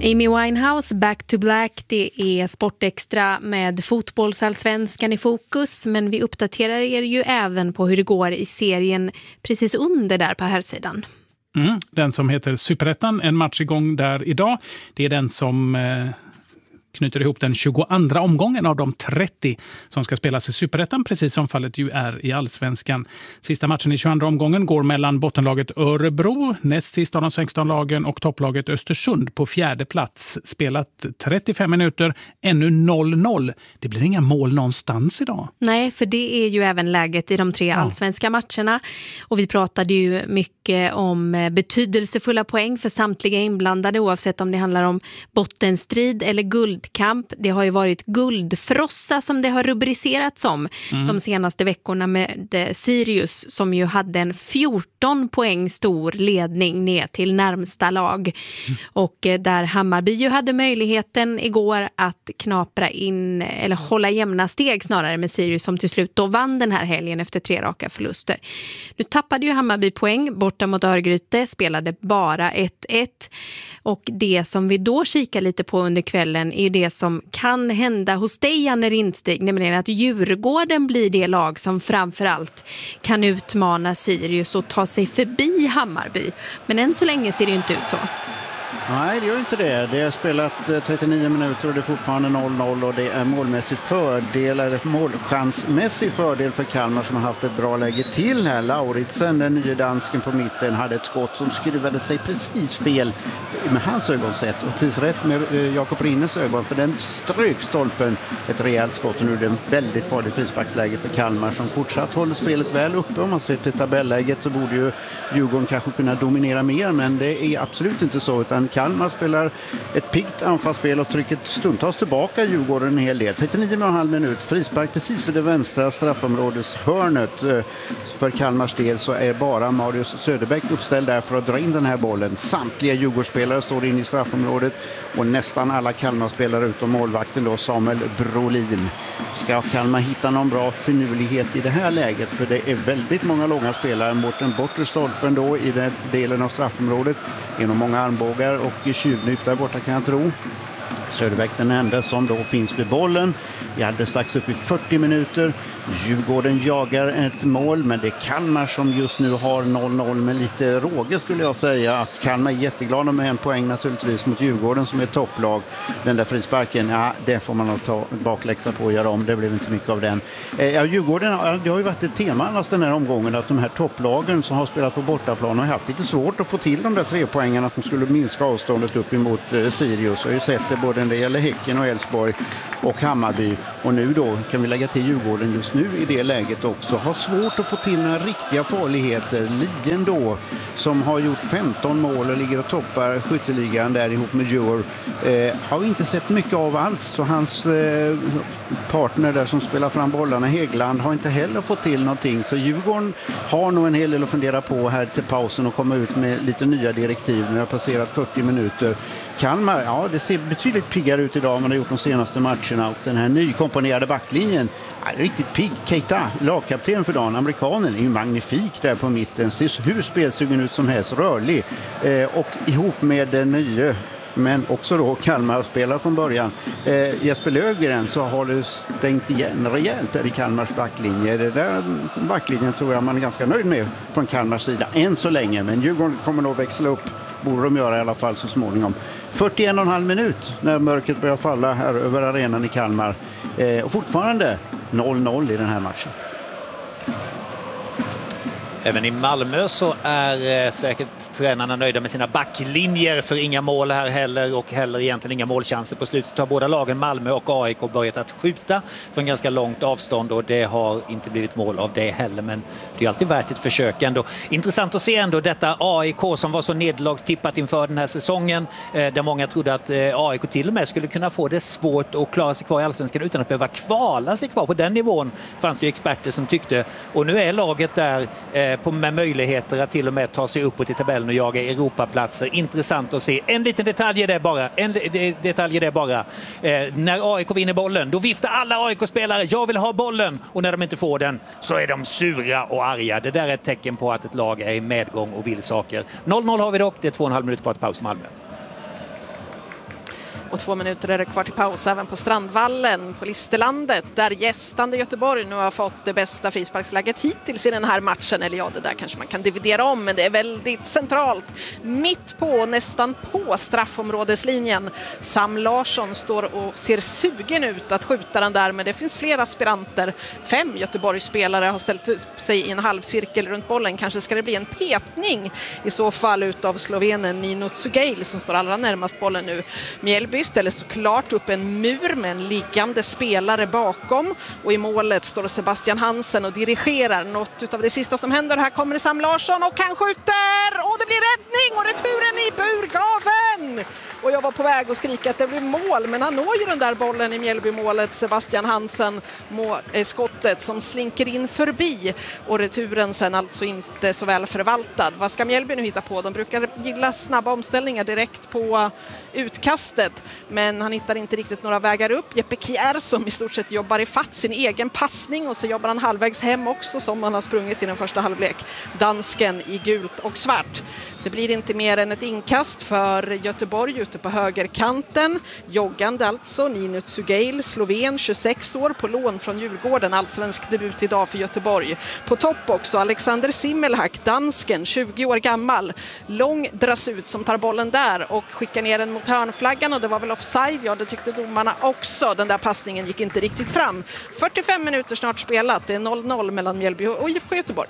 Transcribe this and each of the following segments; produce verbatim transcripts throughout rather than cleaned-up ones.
Amy Winehouse, Back to Black, det är Sportextra med fotbollsallsvenskan i fokus, men vi uppdaterar er ju även på hur det går i serien precis under där på här sidan. Mm, den som heter Superettan, en match igång där idag. Det är den som eh, knyter ihop den tjugoandra omgången av de trettio som ska spelas i Superettan, precis som fallet ju är i allsvenskan. Sista matchen i tjugoandra omgången går mellan bottenlaget Örebro, näst sist av de sexton lagen, och topplaget Östersund på fjärde plats. Spelat trettiofem minuter, ännu noll noll. Det blir inga mål någonstans idag. Nej, för det är ju även läget i de tre allsvenska matcherna. Och vi pratade ju mycket om betydelsefulla poäng för samtliga inblandade, oavsett om det handlar om bottenstrid eller guld. Kamp. Det har ju varit guldfrossa som det har rubricerats som mm. de senaste veckorna med Sirius som ju hade en fjorton poäng stor ledning ner till närmsta lag. Mm. Och där Hammarby ju hade möjligheten igår att knapra in eller hålla jämna steg snarare med Sirius som till slut då vann den här helgen efter tre raka förluster. Nu tappade ju Hammarby poäng borta mot Örgryte, spelade bara ett ett. Och det som vi då kikar lite på under kvällen är det som kan hända hos dig, Janne Rindstig, nämligen att Djurgården blir det lag som framförallt kan utmana Sirius och ta sig förbi Hammarby. Men än så länge ser det inte ut så. Nej, det gör inte det. Det har spelat trettionio minuter och det är fortfarande noll noll och det är målmässig fördel, eller målchansmässig fördel för Kalmar som har haft ett bra läge till här. Lauritsen, den nya dansken på mitten, hade ett skott som skruvade sig precis fel med hans ögonsätt och precis rätt med Jakob Rinnes ögon, för den strök stolpen ett rejält skott och nu är det en väldigt farlig frisparksläge för Kalmar som fortsatt håller spelet väl uppe. Om man ser till tabelläget så borde ju Djurgården kanske kunna dominera mer, men det är absolut inte så, utan Kalmar spelar ett piggt anfallsspel och trycker stundtals tillbaka Djurgården en hel del. trettionio och en halv minut, frispark precis för det vänstra straffområdeshörnet. För Kalmars del så är bara Marius Söderbäck uppställd där för att dra in den här bollen. Samtliga Djurgårdsspelare står in i straffområdet och nästan alla Kalmar-spelare utom målvakten då, Samuel Brolin. Ska Kalmar hitta någon bra finurlighet i det här läget, för det är väldigt många långa spelare mot den bortre stolpen då i den delen av straffområdet. Genom många armbågar och tjuvnyp där borta kan jag tro. Söderbäck den enda som då finns vid bollen. Vi hade strax upp i fyrtio minuter. Djurgården jagar ett mål, men det är Kalmar som just nu har noll noll med lite råge, skulle jag säga. Att Kalmar är jätteglada med en poäng naturligtvis mot Djurgården som är topplag. Den där frisparken, ja, det får man nog ta bakläxa på och göra om. Det blev inte mycket av den. Ja, Djurgården, det har ju varit ett tema annars den här omgången att de här topplagen som har spelat på bortaplan har haft lite svårt att få till de där tre poängarna som skulle minska avståndet upp emot Sirius. Jag har ju sett det både när det gäller Häcken och Elfsborg och Hammarby. Och nu då kan vi lägga till Djurgården just nu i det läget också. Har svårt att få till några riktiga farligheter. Lien då, som har gjort femton mål och ligger och toppar skytteligan där ihop med Djur. Eh, har vi inte sett mycket av alls. Så hans eh, partner där som spelar fram bollarna, Häggland, har inte heller fått till någonting. Så Djurgården har nog en hel del att fundera på här till pausen och komma ut med lite nya direktiv. Nu har passerat fyrtio minuter. Kalmar, ja, det ser betydligt piggare ut idag än man har gjort de senaste matcherna. Och den här nykomponerade backlinjen är riktigt pigg. Keita, lagkapten för dagen, amerikanen, är ju magnifik där på mitten. Ser hur spelsugen ut som helst, rörlig. Eh, och ihop med den nya, men också då Kalmar spelar från början. Eh, Jesper Löfgren, så har det stängt igen rejält där i Kalmars backlinje. Det där backlinjen tror jag man är ganska nöjd med från Kalmars sida än så länge. Men Djurgården kommer nog växla upp. Borde de göra i alla fall så småningom. fyrtioen och en halv minut när mörkret börjar falla här över arenan i Kalmar. Eh, och fortfarande noll noll i den här matchen. Även i Malmö så är eh, säkert tränarna nöjda med sina backlinjer, för inga mål här heller och heller egentligen inga målchanser på slutet. Har båda lagen Malmö och A I K börjat att skjuta från ganska långt avstånd och det har inte blivit mål av det heller, men det är alltid värt ett försök ändå. Intressant att se ändå detta A I K som var så nederlagstippat inför den här säsongen, eh, där många trodde att eh, A I K till och med skulle kunna få det svårt att klara sig kvar i Allsvenskan utan att behöva kvala sig kvar. På den nivån fanns det ju experter som tyckte, och nu är laget där eh, På med möjligheter att till och med ta sig uppåt i tabellen och jaga Europaplatser. Intressant att se. En liten detalj är det bara. En de- detalj är det bara. Eh, när A I K vinner bollen, då viftar alla A I K-spelare. Jag vill ha bollen. Och när de inte får den så är de sura och arga. Det där är ett tecken på att ett lag är i medgång och vill saker. noll noll har vi dock. Det är två och en halv minut kvar till paus i Malmö. Och två minuter är det kvar till paus även på Strandvallen på Listerlandet, där gästande Göteborg nu har fått det bästa frisparksläget hittills i den här matchen. Eller ja, det där kanske man kan dividera om, men det är väldigt centralt. Mitt på, nästan på straffområdeslinjen. Sam Larsson står och ser sugen ut att skjuta den där, men det finns flera aspiranter. Fem Göteborgsspelare har ställt upp sig i en halvcirkel runt bollen. Kanske ska det bli en petning i så fall utav slovenen Nino Tsugail som står allra närmast bollen nu. Mjällby ställer såklart upp en mur med en liggande spelare bakom, och i målet står Sebastian Hansen och dirigerar något utav det sista som händer. Här kommer Sam Larsson och han skjuter, och det blir räddning och returen i burgaven. Och jag var på väg att skrika att det blir mål, men han når ju den där bollen i Mjällby-målet, Sebastian Hansen, må, eh, skottet som slinker in förbi, och returen sen alltså inte så väl förvaltad. Vad ska Mjällby nu hitta på? De brukar gilla snabba omställningar direkt på utkastet, men han hittar inte riktigt några vägar upp. Jeppe Kjär som i stort sett jobbar i fatt sin egen passning, och så jobbar han halvvägs hem också som han har sprungit i den första halvlek. Dansken i gult och svart. Det blir inte mer än ett inkast för Göteborg ute på högerkanten. Joggande alltså Nino Tsugail, sloven, tjugosex år, på lån från Djurgården. Allsvensk debut idag för Göteborg. På topp också Alexander Simmelhack, dansken, tjugo år gammal. Lång dras ut som tar bollen där och skickar ner den mot hörnflaggan, och det var väl offside, ja det tyckte domarna också. Den där passningen gick inte riktigt fram. fyrtiofem minuter snart spelat, det är noll noll mellan Mjällby och I F K Göteborg.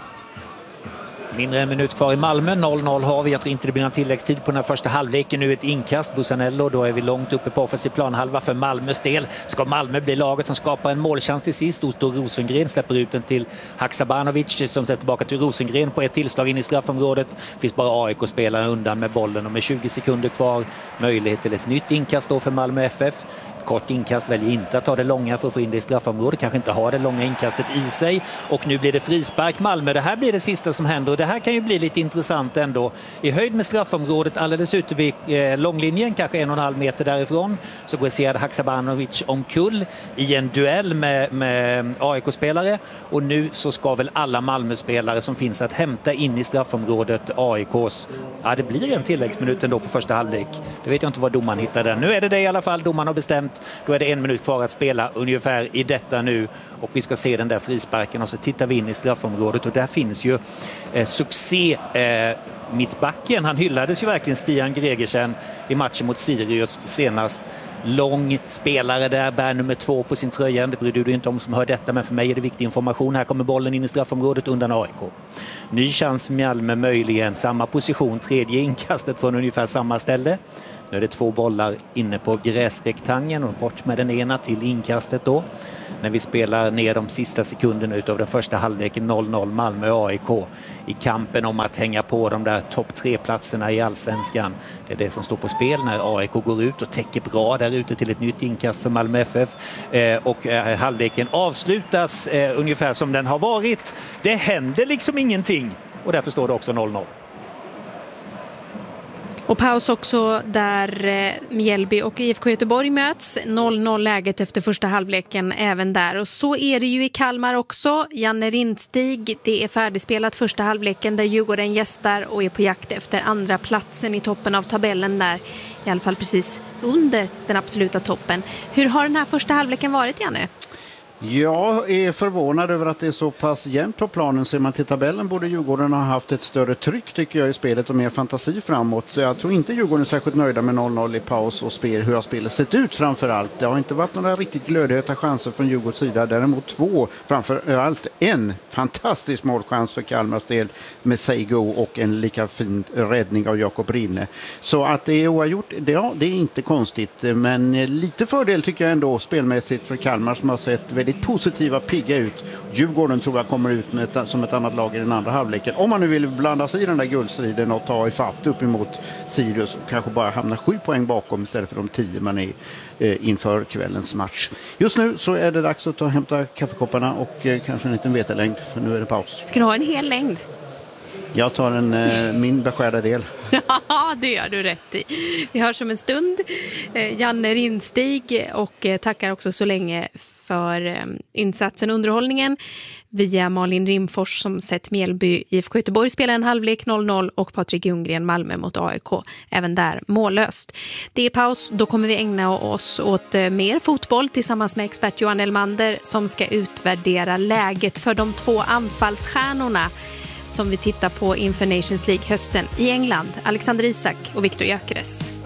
Mindre en minut kvar i Malmö, noll noll har vi. Jag tror inte det blir någon tilläggstid på den här första halvleken. Nu ett inkast, Busanello, då är vi långt uppe på offensiv planhalva för Malmös del. Ska Malmö bli laget som skapar en målchans till sist? Otto Rosengren släpper ut den till Haksabanovic som sätter tillbaka till Rosengren på ett tillslag in i straffområdet. Finns bara A I K-spelare undan med bollen, och med tjugo sekunder kvar möjlighet till ett nytt inkast då för Malmö F F. Kort inkast, väljer inte att ta det långa för att få in det i straffområdet. Kanske inte har det långa inkastet i sig. Och nu blir det frispark Malmö. Det här blir det sista som händer. Och det här kan ju bli lite intressant ändå. I höjd med straffområdet, alldeles ute vid eh, långlinjen, kanske en och en halv meter därifrån, så går Sead Haksabanovic omkull i en duell med, med A I K-spelare. Och nu så ska väl alla Malmö-spelare som finns att hämta in i straffområdet A I K:s. Ja, det blir en tilläggsminut ändå på första halvlek. Det vet jag inte vad domaren hittade. Nu är det det i alla fall. Domaren har bestämt. Då är det en minut kvar att spela ungefär i detta nu, och vi ska se den där frisparken, och så tittar vi in i straffområdet, och där finns ju eh, succé eh, mittbacken. Han hyllades ju verkligen, Stian Gregersen, i matchen mot Sirius senast. Lång spelare där, bär nummer två på sin tröja. Det bryr du dig inte om som hör detta, men för mig är det viktig information. Här kommer bollen in i straffområdet undan A I K. Ny chans Malmö, möjligen samma position, tredje inkastet från ungefär samma ställe. Nu är det två bollar inne på gräsrektangeln, och bort med den ena till inkastet då. När vi spelar ner de sista sekunderna utav den första halvleken, noll noll Malmö A I K i kampen om att hänga på de där topp tre platserna i Allsvenskan. Det är det som står på spel när A I K går ut och täcker bra där ute till ett nytt inkast för Malmö F F. Eh, och eh, halvleken avslutas eh, ungefär som den har varit. Det händer liksom ingenting, och därför står det också noll noll. Och paus också där eh, Mjällby och I F K Göteborg möts. noll noll läget efter första halvleken även där. Och så är det ju i Kalmar också. Janne Rindstig, det är färdigspelat första halvleken där Djurgården gästar och är på jakt efter andra platsen i toppen av tabellen där. I alla fall precis under den absoluta toppen. Hur har den här första halvleken varit, Janne? Jag är förvånad över att det är så pass jämnt på planen. Ser man till tabellen borde Djurgården ha haft ett större tryck tycker jag i spelet och mer fantasi framåt. Så jag tror inte Djurgården är särskilt nöjda med noll noll i paus och spel, hur har spelet sett ut framför allt. Det har inte varit några riktigt glödheta chanser från Djurgårdens sida. Däremot två, framför allt en fantastisk målchans för Kalmars del med Seigo och en lika fin räddning av Jakob Rinne. Så att det är oavgjort, det, ja, det är inte konstigt. Men lite fördel tycker jag ändå spelmässigt för Kalmar som har sett väldigt positiva, pigga ut. Djurgården tror jag kommer ut med ett, som ett annat lag i den andra halvleken. Om man nu vill blanda sig i den där guldstriden och ta ifatt upp emot Sirius och kanske bara hamna sju poäng bakom istället för de tio man är eh, inför kvällens match. Just nu så är det dags att ta och hämta kaffekopparna och eh, kanske en liten vetelängd, för nu är det paus. Ska du ha en hel längd? Jag tar en, eh, min beskärda del. Ja, det gör du rätt i. Vi hörs om en stund. Eh, Janne Rindstig och eh, tackar också så länge för eh, insatsen och underhållningen. via Malin Rimfors som sett Mjällby I F K Göteborg spela en halvlek noll noll och Patrik Ljunggren Malmö mot A I K. Även där mållöst. Det är paus, då kommer vi ägna oss åt mer fotboll tillsammans med expert Johan Elmander som ska utvärdera läget för de två anfallsstjärnorna som vi tittar på inför Nations League hösten i England, Alexander Isak och Viktor Gyökeres.